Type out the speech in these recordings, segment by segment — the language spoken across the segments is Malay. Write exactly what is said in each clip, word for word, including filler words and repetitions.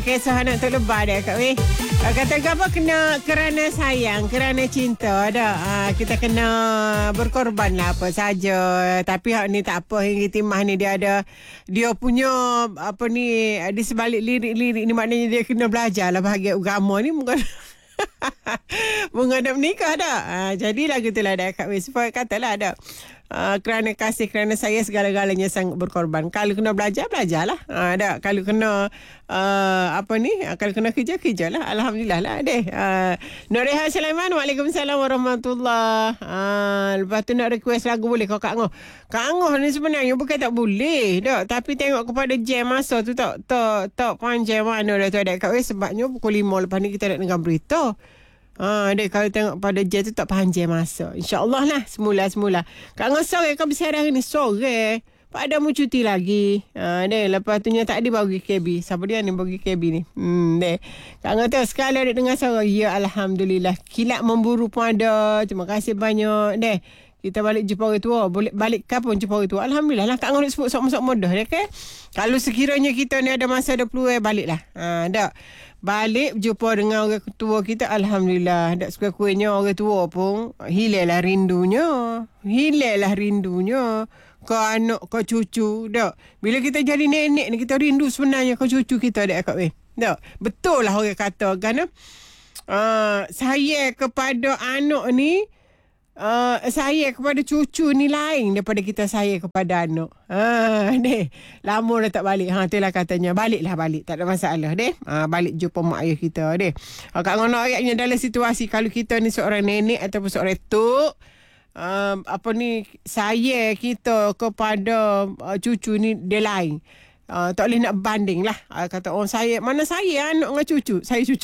Kisah anak tu lebah dia kat weh. Uh, kata apa kena kerana sayang, kerana cinta ada. Uh, kita kena berkorban lah apa saja. Tapi hak ni tak apa, Hingga Timah ni dia ada dia punya apa ni di sebalik lirik-lirik ni, maknanya dia kena belajar lah bahagian agama ni bukan. Menghadap nikah dah. Uh, jadi lagu tu lah ada kat weh. Supaya katalah ada. Uh, kerana kasih, kerana saya segala-galanya sangat berkorban. Kalau kena belajar, belajarlah. Uh, ada. Kalau kena uh, apa ni? Uh, kalau kena kerja, kerjalah. Alhamdulillah lah deh. Uh, Noreha Sulaiman, Waalaikumsalam warahmatullahi. Uh, lepas tu nak request lagu boleh kau Kak Ngoh. Kak Ngoh ni sebenarnya bukan tak boleh dah. Tapi tengok kepada jam masa tu tak tak tak panjang mana dah tu ada kat weh. Sebabnya pukul lima lepas ni kita nak dengar berita. Ha, dek, kalau tengok pada jet tu tak panjang masa. InsyaAllah lah. Semula-semula. Kak Ngoh sore kau bersiaran ni. Sore. Pada mu cuti lagi. Ha, dek, lepas tu nya tak ada bagi K B. Siapa dia ni bagi K B ni? Hmm, dek. Kak Ngoh tu sekali ada dengar suara. Ya, Alhamdulillah. Kilat memburu pun ada. Terima kasih banyak. Dek. Kita balik jumpa orang tua. Boleh balik kapan jumpa orang tua? Alhamdulillah lah. Kak Ngoh nak sebut sok-sok mudah. Dek, okay? Kalau sekiranya kita ni ada masa ada peluang, baliklah. Ha, tak. Balik jumpa dengan orang tua kita. Alhamdulillah. Tak sekurang-kurangnya orang tua pun hilanglah rindunya. Hilanglah rindunya. Kau anak, kau cucu. Tak. Bila kita jadi nenek ni, kita rindu sebenarnya kau cucu kita. Tak, Kak Weh. Tak. Betul lah orang kata. Kerana uh, saya kepada anak ni, Uh, saya kepada cucu ni lain daripada kita saya kepada anak. Ha, deh. Lama dah tak balik. Ha, itulah katanya. Baliklah balik. Tak ada masalah, deh. Ha, balik jumpa mak ayah kita, deh. Ha, Kak Ngoh ayatnya dalam situasi kalau kita ni seorang nenek ataupun seorang tok, um, apa ni, saya kita kepada uh, cucu ni dia lain. Uh, tak boleh nak banding lah. Uh, kata orang saya, mana saya anak dengan cucu? Saya cucu.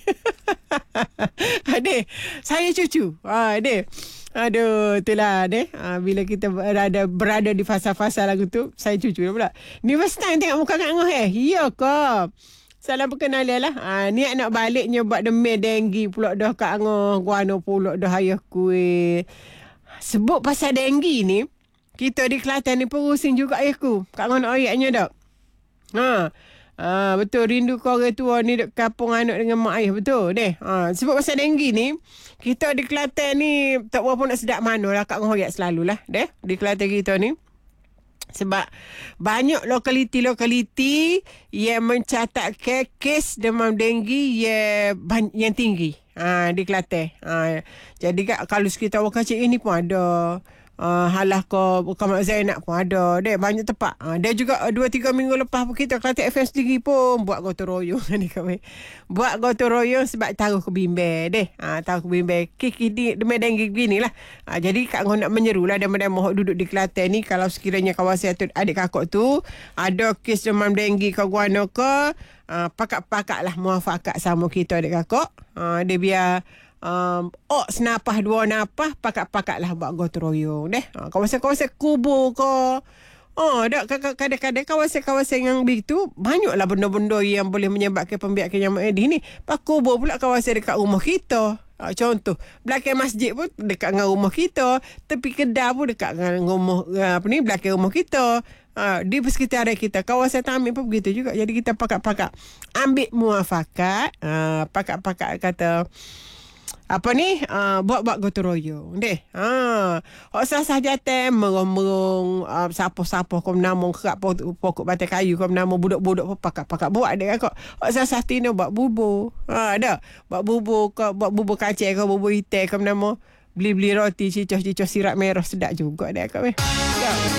Adik, saya cucu. Ha, adik. Aduh, itulah adik. Ha, bila kita berada berada di fasa-fasa lagu tu, saya cucu pula. Ni first time tengok muka Kak Ngoh eh. Ya ke? Salam perkenalan lah. Ha, niat nak baliknya buat demam denggi pula dah Kak Ngoh. Guano pula dah ayah kuih. Sebut pasal denggi ni, kita di Kelantan ni perusin juga ayahku. Kak Ngoh nak ayatnya tak? Ha. Ah, betul, rindu kau orang tua ni duk kampung anak dengan mak ayah, betul deh. Ha, sebab pasal denggi ni, kita di Kelantan ni tak berapa nak sedap mana lah. Kak Ngoh ayat selalulah deh di Kelantan kita ni. Sebab banyak lokaliti-lokaliti yang mencatat kes demam denggi yang, yang tinggi ha, di Kelantan. Ha, jadi kak, kalau sekitar Wakacik ini pun ada. Uh, halah ko Bukan Mak Zainab pun ada. Dia banyak tempat. Uh, dia juga uh, dua tiga minggu lepas pun kita Kelantan F M sendiri pun buat gotong royong ni kami. Buat gotong royong sebab taruh ke bimbel deh. Ah uh, taruh ke bimbel. Kiki ni demam denggi ginilah. Uh, jadi Kak Ngoh nak menyerulah daripada mohon duduk di Kelantan ni, kalau sekiranya kawasan tu adik kakak tu ada kes demam denggi ke guano ke, uh, pakak-pakaklah muafakat sama kita adik kakak. Uh, dia biar Um, oh senapah dua napah pakat-pakat lah buat gotong royong deh. Ha, kawasan-kawasan kubur ke. Oh, dak kadang-kadang kawasan-kawasan yang begitu banyaklah benda-benda yang boleh menyebabkan pembiakan yang medis ni. Pak kubur pula kawasan dekat rumah kita. Ha, contoh, belakang masjid pun dekat dengan rumah kita, tepi kedai pun dekat dengan rumah apa ni belakang rumah kita. Ha, di persekitaran kita, kawasan Tamim pun begitu juga. Jadi kita pakat-pakat ambil muafakat, ha, pakat-pakat kata apa ni uh, buat-buat gotong royong deh. Ha, hok sah-sah jatah merong-merong uh, sapoh-sapoh kom nama kerak pokok batai kayu kom nama budak-budak pun pakat-pakat buat deh kak. Hok sah-sah tino buat bubur. Ha, ada buat bubur ke, buat bubur kacang ke, bubur hitam kom nama, beli-beli roti cicah-cicah sirap merah sedap juga deh kak weh. Ya.